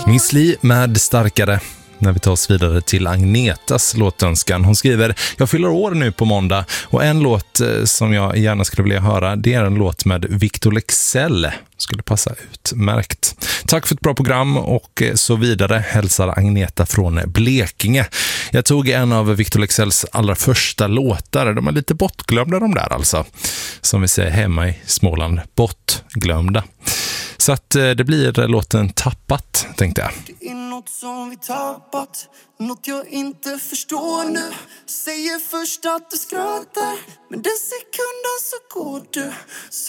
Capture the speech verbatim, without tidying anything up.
Miss Li med Starkare. När vi tar oss vidare till Agnetas låtönskan. Hon skriver: jag fyller år nu på måndag och en låt som jag gärna skulle vilja höra, det är en låt med Victor Leksell. Skulle passa utmärkt. Tack för ett bra program och så vidare. Hälsar Agneta från Blekinge. Jag tog en av Victor Leksells allra första låtar. De är lite bortglömda de där alltså. Som vi säger hemma i Småland. Bortglömda. Så att det blir låten Tappat, tänkte jag. Det är något som vi tappat, något jag inte förstår nu. Säger först att du skrattar, men den sekunden så går du.